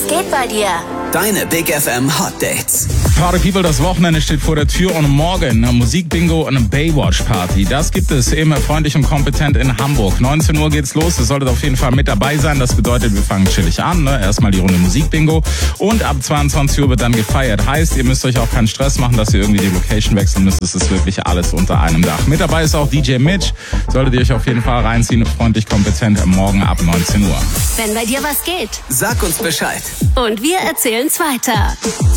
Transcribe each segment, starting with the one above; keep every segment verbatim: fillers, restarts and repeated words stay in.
geht bei dir? Deine Big F M Hot Dates. Party People, das Wochenende steht vor der Tür und morgen eine Musikbingo und eine Baywatch-Party. Das gibt es immer freundlich und kompetent in Hamburg. neunzehn Uhr geht's los, ihr solltet auf jeden Fall mit dabei sein. Das bedeutet, wir fangen chillig an. Ne? Erstmal die Runde Musikbingo und ab zweiundzwanzig Uhr wird dann gefeiert. Heißt, ihr müsst euch auch keinen Stress machen, dass ihr irgendwie die Location wechseln müsst. Es ist wirklich alles unter einem Dach. Mit dabei ist auch D J Mitch. Solltet ihr euch auf jeden Fall reinziehen. Freundlich, kompetent, morgen ab neunzehn Uhr. Wenn bei dir was geht. Sag uns Bescheid. Und wir erzählen's weiter.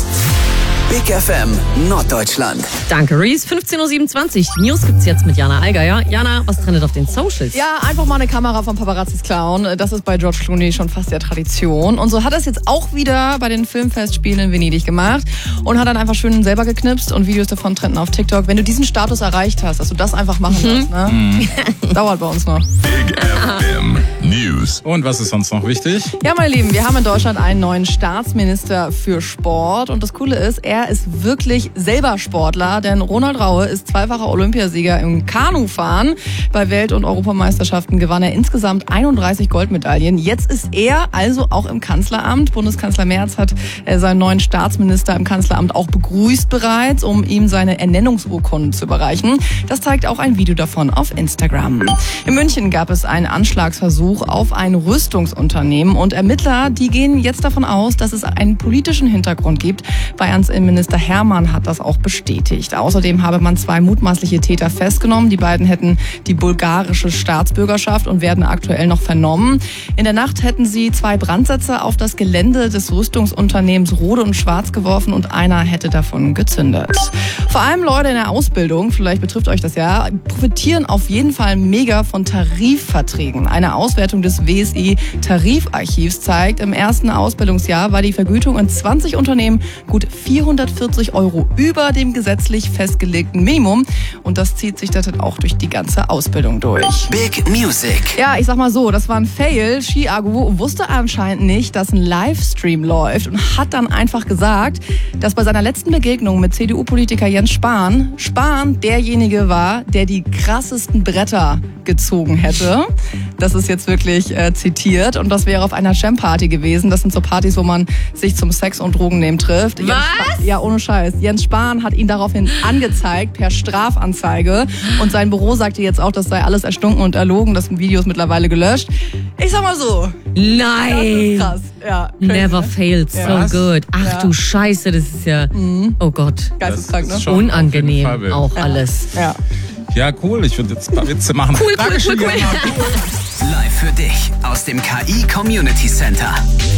Big F M Norddeutschland. Danke, Reese. fünfzehn Uhr siebenundzwanzig. News gibt's jetzt mit Jana Allgeier. Jana, was trendet auf den Socials? Ja, einfach mal eine Kamera von Paparazzis klauen. Das ist bei George Clooney schon fast der Tradition. Und so hat er es jetzt auch wieder bei den Filmfestspielen in Venedig gemacht und hat dann einfach schön selber geknipst und Videos davon trenden auf TikTok. Wenn du diesen Status erreicht hast, dass du das einfach machen Mhm. lässt, ne? Mhm. Dauert bei uns noch. Big F M News. Und was ist sonst noch wichtig? Ja, meine Lieben, wir haben in Deutschland einen neuen Staatsminister für Sport. Und das Coole ist, er ist wirklich selber Sportler, denn Ronald Raue ist zweifacher Olympiasieger im Kanufahren. Bei Welt- und Europameisterschaften gewann er insgesamt einunddreißig Goldmedaillen. Jetzt ist er also auch im Kanzleramt. Bundeskanzler Merz hat seinen neuen Staatsminister im Kanzleramt auch begrüßt bereits, um ihm seine Ernennungsurkunde zu überreichen. Das zeigt auch ein Video davon auf Instagram. In München gab es einen Anschlagsversuch auf ein Rüstungsunternehmen und Ermittler, die gehen jetzt davon aus, dass es einen politischen Hintergrund gibt. Bayerns Innenminister Hermann hat das auch bestätigt. Außerdem habe man zwei mutmaßliche Täter festgenommen. Die beiden hätten die bulgarische Staatsbürgerschaft und werden aktuell noch vernommen. In der Nacht hätten sie zwei Brandsätze auf das Gelände des Rüstungsunternehmens Rode und Schwarz geworfen und einer hätte davon gezündet. Vor allem Leute in der Ausbildung, vielleicht betrifft euch das ja, profitieren auf jeden Fall mega von Tarifverträgen. Eine Auswertung des W S I-Tarifarchivs zeigt, im ersten Ausbildungsjahr war die Vergütung in zwanzig Unternehmen gut vierhundertvierzig Euro über dem gesetzlich festgelegten Minimum. Und das zieht sich dann auch durch die ganze Ausbildung durch. Big Music. Ja, ich sag mal so, das war ein Fail. Chiago wusste anscheinend nicht, dass ein Livestream läuft und hat dann einfach gesagt, dass bei seiner letzten Begegnung mit C D U-Politiker Jens Spahn, Spahn derjenige war, der die krassesten Bretter gezogen hätte. Das ist jetzt wirklich äh, zitiert und das wäre auf einer Jam-Party gewesen. Das sind so Partys, wo man sich zum Sex und Drogennehmen trifft. Was? Jens Spahn, ja, ohne Scheiß. Jens Spahn hat ihn daraufhin angezeigt per Strafanzeige und sein Büro sagte jetzt auch, das sei alles erstunken und erlogen. Das Video ist mittlerweile gelöscht. Ich sag mal so. Nein! Das ist krass. Ja, crazy, Never ne? failed, so Ja. good. Ach Ja. du Scheiße, das ist ja, oh Gott, Geisteskrank, Das ist ne? schon- unangenehm auf jeden Fall auch alles. Ja. Ja, cool. Ich würde jetzt ein paar Witze machen. Cool, cool, Dankeschön, cool, cool. Jana. Live für dich aus dem K I Community Center.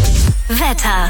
Wetter.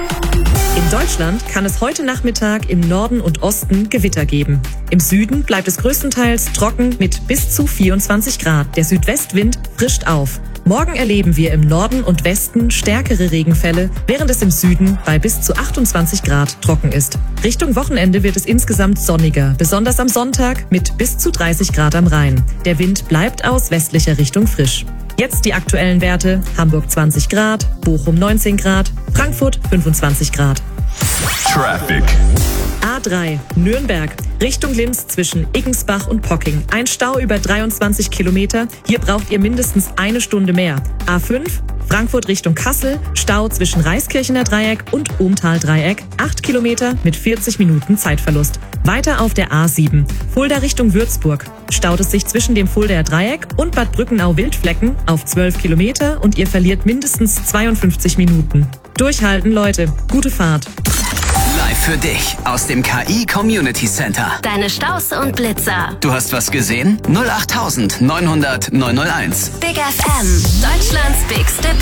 In Deutschland kann es heute Nachmittag im Norden und Osten Gewitter geben. Im Süden bleibt es größtenteils trocken mit bis zu vierundzwanzig Grad. Der Südwestwind frischt auf. Morgen erleben wir im Norden und Westen stärkere Regenfälle, während es im Süden bei bis zu achtundzwanzig Grad trocken ist. Richtung Wochenende wird es insgesamt sonniger, besonders am Sonntag mit bis zu dreißig Grad am Rhein. Der Wind bleibt aus westlicher Richtung frisch. Jetzt die aktuellen Werte: Hamburg zwanzig Grad, Bochum neunzehn Grad, Frankfurt fünfundzwanzig Grad. Traffic. A drei, Nürnberg, Richtung Linz zwischen Iggensbach und Pocking. Ein Stau über dreiundzwanzig Kilometer. Hier braucht ihr mindestens eine Stunde mehr. A fünf, Frankfurt Richtung Kassel, Stau zwischen Reiskirchener Dreieck und Ohmtal Dreieck. acht Kilometer mit vierzig Minuten Zeitverlust. Weiter auf der A sieben, Fulda Richtung Würzburg. Staut es sich zwischen dem Fuldaer Dreieck und Bad Brückenau-Wildflecken auf zwölf Kilometer und ihr verliert mindestens zweiundfünfzig Minuten. Durchhalten, Leute. Gute Fahrt. Live für dich aus dem K I Community Center. Deine Staus und Blitzer. Du hast was gesehen? null acht neunhundert neunhundert neunhunderteins. Big F M. Deutschlands bigste